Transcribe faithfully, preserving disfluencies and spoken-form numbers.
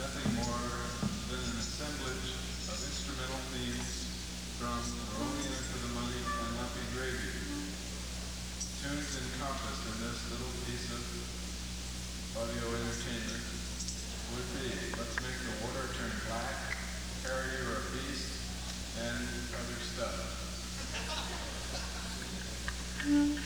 nothing more than an assemblage of instrumental themes from Romeo to the Money and Lumpy Gravy. Tunes encompassed in this little piece of audio entertainment would be Let's Make the Water Turn Black, Harry You're a Beast, and other stuff.